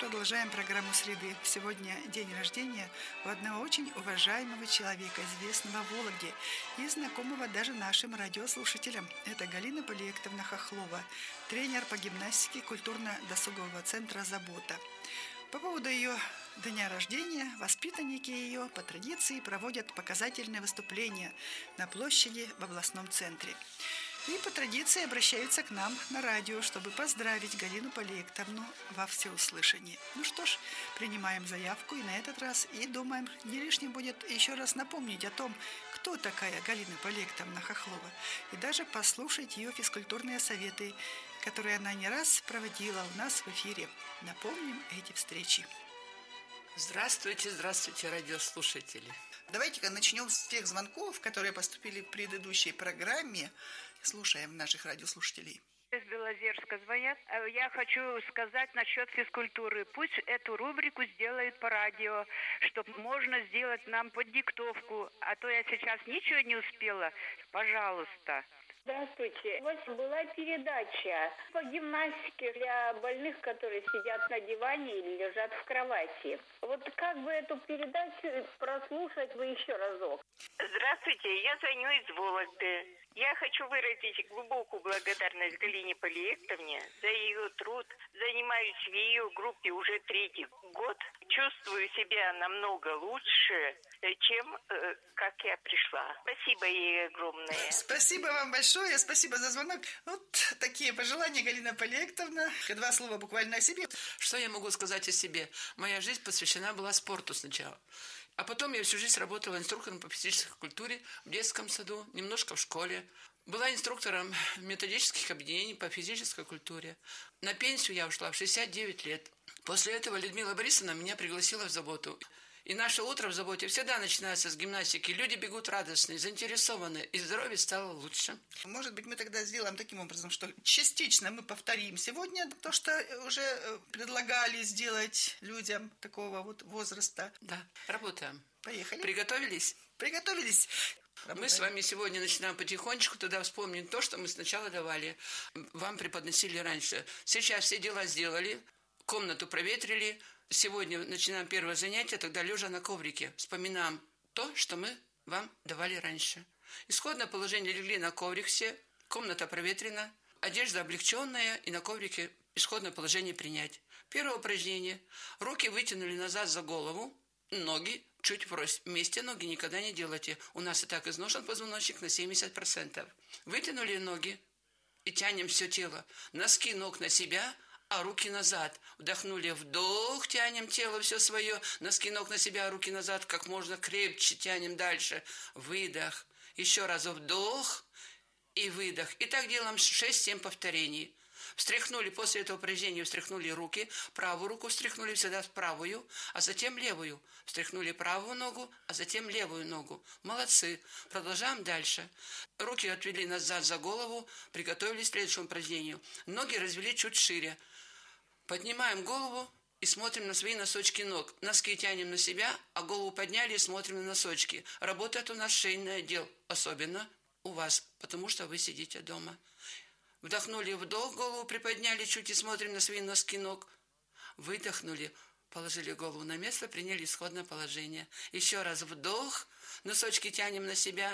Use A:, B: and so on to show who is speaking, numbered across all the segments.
A: Продолжаем программу «Среды». Сегодня день рождения у одного очень уважаемого человека, известного в Вологде и знакомого даже нашим радиослушателям. Это Галина Полиектовна Хохлова, тренер по гимнастике культурно-досугового центра «Забота». По поводу ее дня рождения воспитанники ее по традиции проводят показательные выступления на площади в областном центре. И по традиции обращаются к нам на радио, чтобы поздравить Галину Полиектовну во всеуслышание. Ну что ж, принимаем заявку и на этот раз, и думаем, не лишним будет еще раз напомнить о том, кто такая Галина Полиектовна Хохлова, и даже послушать ее физкультурные советы, которые она не раз проводила у нас в эфире. Напомним эти встречи.
B: Здравствуйте, радиослушатели.
A: Давайте-ка начнем с тех звонков, которые поступили в предыдущей программе. Слушаем наших радиослушателей.
C: Из Белозерска звонят. Я хочу сказать насчет физкультуры. Пусть эту рубрику сделают по радио, чтобы можно сделать нам под диктовку. А то я сейчас ничего не успела. Пожалуйста.
D: Здравствуйте. У вас была передача по гимнастике для больных, которые сидят на диване или лежат в кровати. Вот как бы эту передачу прослушать вы еще разок?
E: Здравствуйте, я звоню из Вологды. Я хочу выразить глубокую благодарность Галине Полиектовне за ее труд. Занимаюсь в ее группе уже 3-й год. Чувствую себя намного лучше, чем как я пришла. Спасибо ей огромное.
A: Спасибо вам большое, спасибо за звонок. Вот такие пожелания, Галина Полиектовна. 2 слова буквально о себе.
B: Что я могу сказать о себе? Моя жизнь посвящена была спорту сначала. А потом я всю жизнь работала инструктором по физической культуре в детском саду, немножко в школе. Была инструктором методических объединений по физической культуре. На пенсию я ушла в 69 лет. После этого Людмила Борисовна меня пригласила в «Заботу». И наше утро в «Заботе» всегда начинается с гимнастики. Люди бегут радостные, заинтересованные, и здоровье стало лучше.
A: Может быть, мы тогда сделаем таким образом, что частично мы повторим сегодня то, что уже предлагали сделать людям такого вот возраста.
B: Да, работаем.
A: Поехали.
B: Приготовились?
A: Приготовились.
B: Мы с вами сегодня начинаем потихонечку тогда вспомнить то, что мы сначала давали, вам преподносили раньше. Сейчас все дела сделали, комнату проветрили. Сегодня начинаем первое занятие, тогда лежа на коврике. Вспоминаем то, что мы вам давали раньше. Исходное положение: легли на коврик все, комната проветрена, одежда облегченная, и на коврике исходное положение принять. Первое упражнение. Руки вытянули назад за голову, ноги чуть врозь. Вместе ноги никогда не делайте. У нас и так изношен позвоночник на 70%. Вытянули ноги и тянем все тело. Носки ног на себя, а руки назад. Вдохнули, вдох, тянем тело все свое, носки ног на себя, руки назад, как можно крепче тянем дальше. Выдох. Еще раз вдох и выдох. И так делаем 6-7 повторений. Встряхнули, после этого упражнения встряхнули руки, правую руку встряхнули всегда в правую, а затем левую. Встряхнули правую ногу, а затем левую ногу. Молодцы. Продолжаем дальше. Руки отвели назад за голову, приготовились к следующему упражнению. Ноги развели чуть шире. Поднимаем голову и смотрим на свои носочки ног. Носки тянем на себя, а голову подняли и смотрим на носочки. Работает у нас шейный отдел, особенно у вас, потому что вы сидите дома. Вдохнули, вдох, голову приподняли чуть и смотрим на свои носки ног. Выдохнули, положили голову на место, приняли исходное положение. Еще раз вдох, носочки тянем на себя,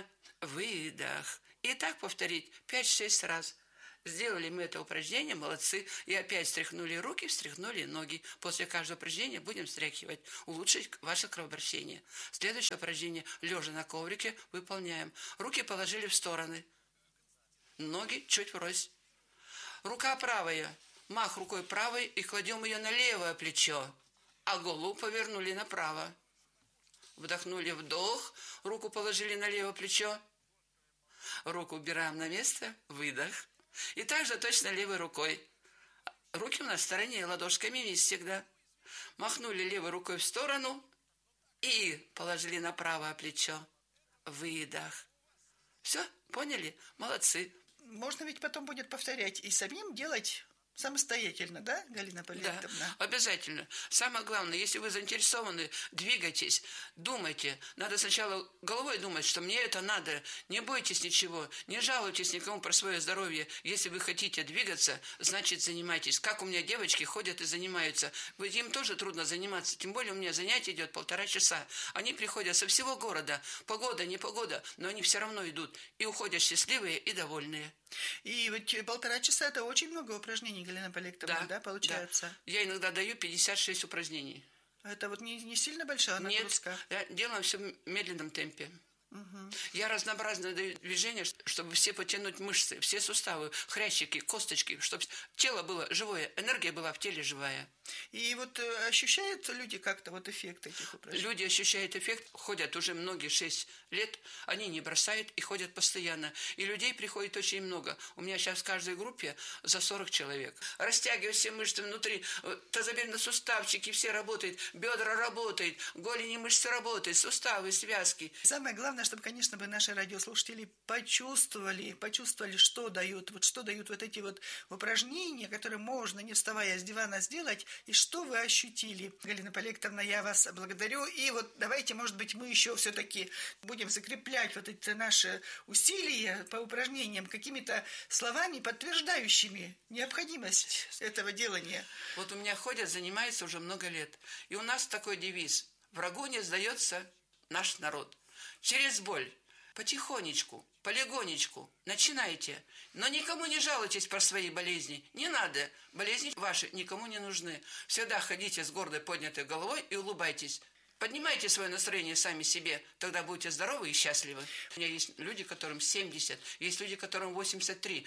B: выдох. И так повторить 5-6 раз. Сделали мы это упражнение, молодцы. И опять встряхнули руки, встряхнули ноги. После каждого упражнения будем встряхивать, улучшить ваше кровообращение. Следующее упражнение, лежа на коврике, выполняем. Руки положили в стороны, ноги чуть врозь. Рука правая, мах рукой правой и кладем ее на левое плечо, а голову повернули направо. Вдохнули, вдох, руку положили на левое плечо, руку убираем на место, выдох. И также точно левой рукой. Руки у нас в стороне, ладошками вниз всегда. Махнули левой рукой в сторону и положили на правое плечо. Выдох. Все, поняли? Молодцы.
A: Можно ведь потом будет повторять и самим делать Самостоятельно, да, Галина Полектовна?
B: Да, обязательно. Самое главное, если вы заинтересованы, двигайтесь, думайте. Надо сначала головой думать, что мне это надо. Не бойтесь ничего, не жалуйтесь никому про свое здоровье. Если вы хотите двигаться, значит занимайтесь. Как у меня девочки ходят и занимаются. Им тоже трудно заниматься, тем более у меня занятие идет 1,5 часа. Они приходят со всего города. Погода, не погода, но они все равно идут. И уходят счастливые и довольные.
A: И вот 1,5 часа – это очень много упражнений, Галина Полектовна, да, получается?
B: Да. Я иногда даю 56 упражнений.
A: Это вот не сильно большая нагрузка?
B: Нет, делаем все в медленном темпе.
A: Угу.
B: Я разнообразно даю движения, чтобы все потянуть мышцы, все суставы, хрящики, косточки, чтобы тело было живое, энергия была в теле живая.
A: И вот ощущают люди как-то вот эффект этих упражнений?
B: Люди ощущают эффект, ходят уже многие 6 лет, они не бросают и ходят постоянно. И людей приходит очень много. У меня сейчас в каждой группе за 40 человек. Растягиваю все мышцы внутри, тазобедренно-суставчики все работают, бедра работают, голени мышцы работают, суставы, связки.
A: Самое главное, чтобы, конечно, наши радиослушатели почувствовали, что дают вот эти вот упражнения, которые можно, не вставая с дивана, сделать, и что вы ощутили. Галина Полектовна, я вас благодарю. И вот давайте, может быть, мы еще все-таки будем закреплять вот эти наши усилия по упражнениям какими-то словами, подтверждающими необходимость этого делания.
B: Вот у меня ходят, занимаются уже много лет. И у нас такой девиз: врагу не сдается наш народ. Через боль, потихонечку, полегонечку начинайте. Но никому не жалуйтесь про свои болезни. Не надо. Болезни ваши никому не нужны. Всегда ходите с гордой поднятой головой и улыбайтесь. Поднимайте свое настроение сами себе, тогда будете здоровы и счастливы. У меня есть люди, которым 70, есть люди, которым 83,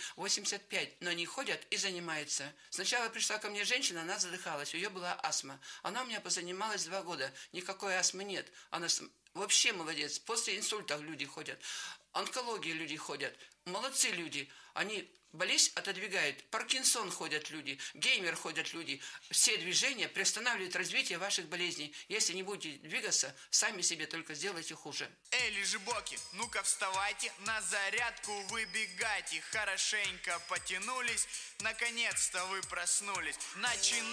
B: 85, но они ходят и занимаются. Сначала пришла ко мне женщина, она задыхалась, у нее была астма. Она у меня позанималась 2 года, никакой астмы нет. Она вообще молодец. После инсульта люди ходят, онкологии люди ходят. Молодцы люди. Они болезнь отодвигают. Паркинсон ходят люди, геймер ходят люди. Все движения приостанавливают развитие ваших болезней. Если не будете двигаться, сами себе только сделайте хуже.
F: Эй, лежебоки, ну-ка вставайте, на зарядку выбегайте. Хорошенько потянулись, наконец-то вы проснулись.